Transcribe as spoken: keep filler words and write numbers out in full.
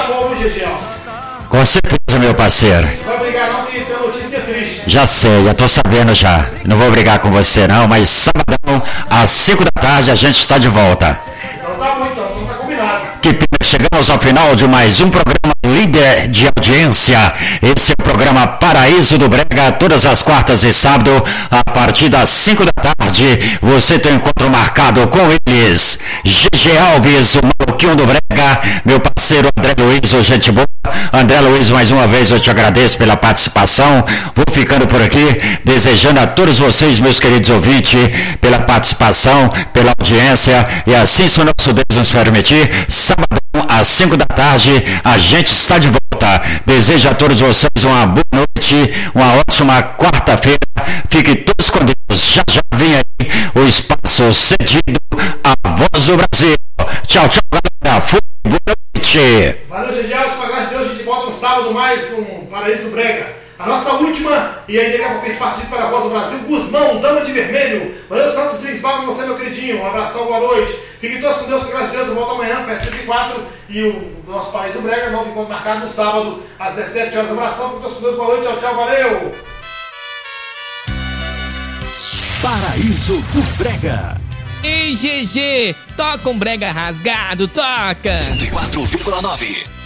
amor, viu, G G Alves? Com certeza, meu parceiro. Não vai brigar não, que tem uma notícia triste. Já sei, já tô sabendo já. Não vou brigar com você não, mas sabadão, às cinco da tarde, a gente está de volta. Então tá bom, então, então tá combinado. Que pena, chegamos ao final de mais um programa líder de audiência. Esse é o programa Paraíso do Brega, todas as quartas e sábado, a partir das cinco da tarde. Você tem um encontro marcado com eles. G G Alves, o maluquinho do Brega, meu parceiro André Luiz, o gente boa. André Luiz, mais uma vez eu te agradeço pela participação. Vou ficando por aqui, desejando a todos vocês, meus queridos ouvintes, pela participação, pela audiência. E assim, se o nosso Deus nos permitir, sabadão às cinco da tarde, a gente está de volta. Desejo a todos vocês uma boa noite, uma ótima quarta-feira. Fiquem todos com Deus. Já já vem aí o espaço cedido à Voz do Brasil. Tchau, tchau, galera. Fui, boa noite. Valeu, G G Alves, com a graça de Deus, a gente volta no sábado mais um Paraíso do Brega. A nossa última, e aí daqui a pouco espaço para a Voz do Brasil, Guzmão, Dama de Vermelho. Valeu, Santos Lins, para você, meu queridinho. Um abração, boa noite. Fiquem todos com Deus, com a graça de Deus. Eu volto amanhã, P S cento e quatro, e o nosso Paraíso do Brega, novo encontro marcado no sábado, às dezessete horas. Um abração, fiquem todos com Deus, boa noite, tchau, tchau, valeu. Paraíso do Brega. Ei, G G, toca um brega rasgado, toca! cento e quatro vírgula nove